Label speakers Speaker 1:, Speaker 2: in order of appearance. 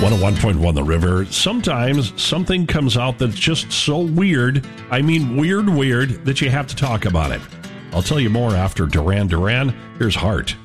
Speaker 1: 101.1 The River. Sometimes something comes out that's just so weird. I mean, weird, that you have to talk about it. I'll tell you more after Duran Duran. Here's Heart.